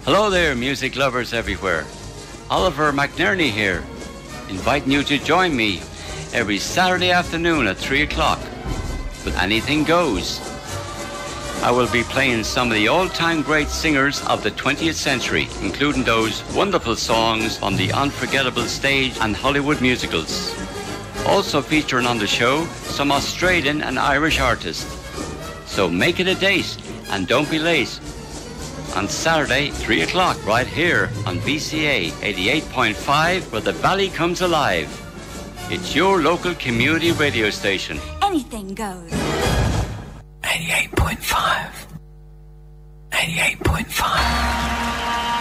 Hello there, music lovers everywhere. Oliver McNerney here, inviting you to join me every Saturday afternoon at 3 o'clock with Anything Goes. I will be playing some of the all-time great singers of the 20th century, including those wonderful songs from the unforgettable stage and Hollywood musicals. Also featuring on the show some Australian and Irish artists. So make it a date and don't be late. On Saturday, 3 o'clock, right here on VCA 88.5, where the valley comes alive. It's your local community radio station. Anything goes. 88.5. 88.5.